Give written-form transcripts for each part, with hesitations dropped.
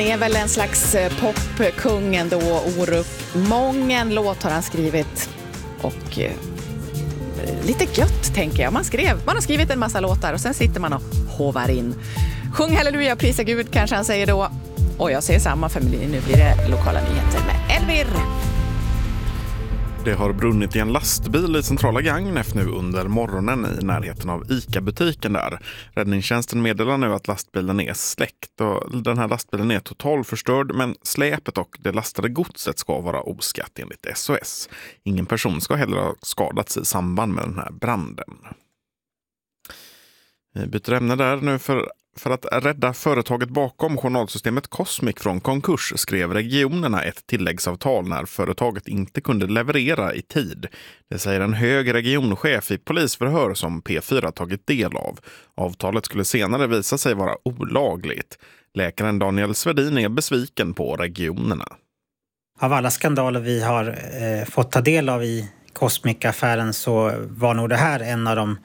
Det är väl en slags popkung ändå, Orup. Många låt har han skrivit och lite gött tänker jag. Man har skrivit en massa låtar och sen sitter man och hovar in. Sjung halleluja, prisa Gud kanske han säger då. Och jag säger samma för mig. Nu blir det lokala nyheter med Elvir. Det har brunnit i en lastbil i centrala Gagnef nu under morgonen i närheten av ICA-butiken där. Räddningstjänsten meddelar nu att lastbilen är släckt och den här lastbilen är totalförstörd, men släpet och det lastade godset ska vara oskatt enligt SOS. Ingen person ska heller ha skadats i samband med den här branden. Vi byter ämne där nu för att rädda företaget bakom journalsystemet Cosmic från konkurs skrev regionerna ett tilläggsavtal när företaget inte kunde leverera i tid. Det säger en hög regionchef i polisförhör som P4 tagit del av. Avtalet skulle senare visa sig vara olagligt. Läkaren Daniel Svedin är besviken på regionerna. Av alla skandaler vi har fått ta del av i Cosmic-affären så var nog det här en av de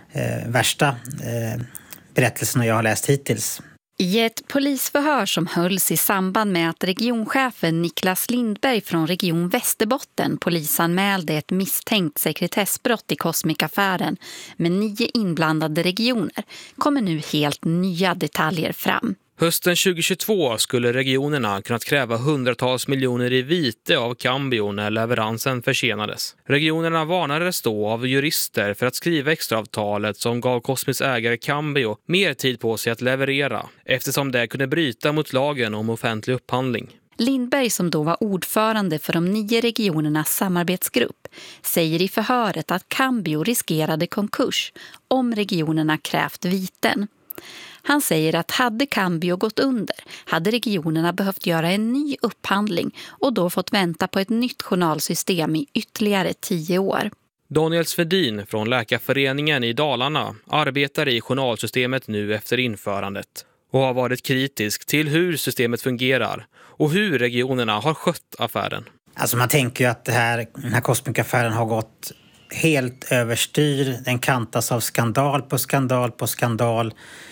värsta berättelserna jag har läst hittills. I ett polisförhör som hölls i samband med att regionchefen Niklas Lindberg från Region Västerbotten polisanmälde ett misstänkt sekretessbrott i Cosmic-affären med 9 inblandade regioner kommer nu helt nya detaljer fram. Hösten 2022 skulle regionerna kunnat kräva hundratals miljoner i vite av Cambio när leveransen försenades. Regionerna varnades då av jurister för att skriva extraavtalet som gav Cosmics ägare Cambio mer tid på sig att leverera, eftersom det kunde bryta mot lagen om offentlig upphandling. Lindberg, som då var ordförande för de 9 regionernas samarbetsgrupp, säger i förhöret att Cambio riskerade konkurs om regionerna krävt viten. Han säger att hade Cambio gått under hade regionerna behövt göra en ny upphandling och då fått vänta på ett nytt journalsystem i ytterligare 10 år. Daniel Svedin från Läkarföreningen i Dalarna arbetar i journalsystemet nu efter införandet och har varit kritisk till hur systemet fungerar och hur regionerna har skött affären. Alltså man tänker ju att den här Cosmic-affären har gått helt överstyr. Den kantas av skandal på skandal på skandal.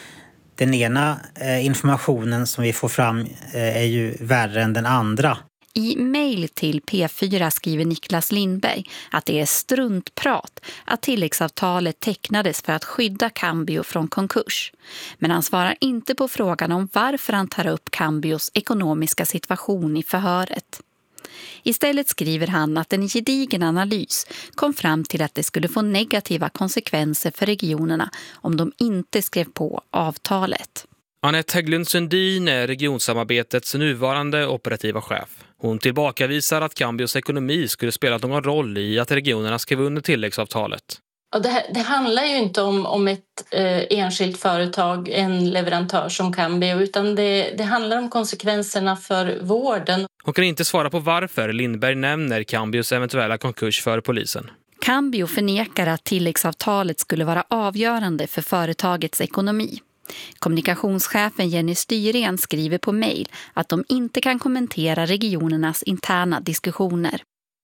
Den ena informationen som vi får fram är ju värre än den andra. I mejl till P4 skriver Niklas Lindberg att det är struntprat att tilläggsavtalet tecknades för att skydda Cambio från konkurs. Men han svarar inte på frågan om varför han tar upp Cambios ekonomiska situation i förhöret. Istället skriver han att en gedigen analys kom fram till att det skulle få negativa konsekvenser för regionerna om de inte skrev på avtalet. Anette Hägglund Sundin är regionsamarbetets nuvarande operativa chef. Hon tillbakavisar att Cambios ekonomi skulle spela någon roll i att regionerna skrev under tilläggsavtalet. Och det handlar ju inte om ett enskilt företag, en leverantör som Cambio, utan det handlar om konsekvenserna för vården. Hon kan inte svara på varför Lindberg nämner Cambios eventuella konkurs för polisen. Cambio förnekar att tilläggsavtalet skulle vara avgörande för företagets ekonomi. Kommunikationschefen Jenny Styren skriver på mejl att de inte kan kommentera regionernas interna diskussioner.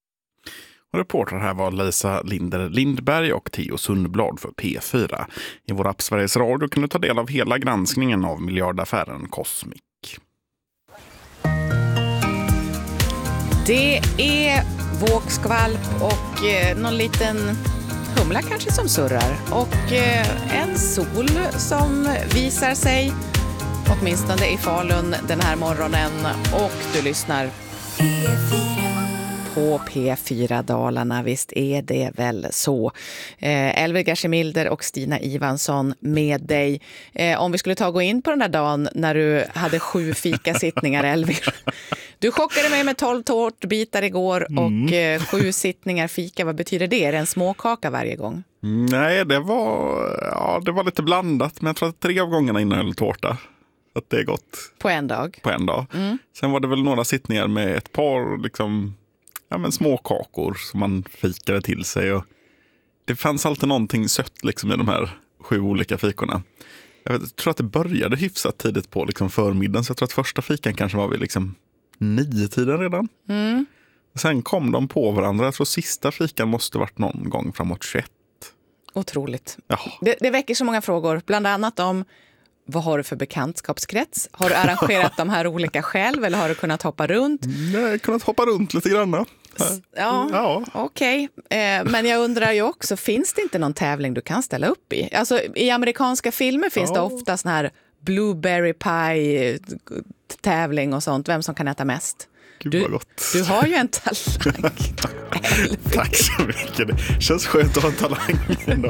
Och reporter här var Lisa Linder Lindberg och Theo Sundblad för P4. I vår app Sveriges Radio kan du ta del av hela granskningen av miljardaffären Cosmic. Det är vågskvalp och någon liten humla kanske som surrar. Och en sol som visar sig, åtminstone i Falun den här morgonen. Och du lyssnar på P4 Dalarna, visst är det väl så. Elvir Gershemilder och Stina Ivansson med dig. Om vi skulle ta och gå in på den där dagen när du hade 7 fikasittningar, Elvir. Du chockade mig med 12 tårtbitar igår och 7 sittningar fika. Vad betyder det? Är det en småkaka varje gång? Nej, det var lite blandat, men jag tror att 3 av gångerna innehöll tårta. Att det är gott. På en dag? På en dag. Sen var det väl några sittningar med ett par liksom, små kakor som man fikade till sig. Och det fanns alltid någonting sött liksom i de här 7 olika fikorna. Jag tror att det började hyfsat tidigt på liksom förmiddagen, så jag tror att första fikan kanske var vid liksom 9-tiden redan. Sen kom de på varandra. Jag tror sista fikan måste varit någon gång framåt 21. Otroligt. Ja. Det väcker så många frågor, bland annat om vad har du för bekantskapskrets? Har du arrangerat de här olika själv eller har du kunnat hoppa runt? Nej, jag har kunnat hoppa runt lite grann. Ja. Okej. Men jag undrar ju också, finns det inte någon tävling du kan ställa upp i? Alltså, i amerikanska filmer finns det ofta sån här blueberry pie-tävling och sånt. Vem som kan äta mest. Gud vad gott. Du har ju en talang. Tack så mycket. Det känns skönt att ha en talang ändå.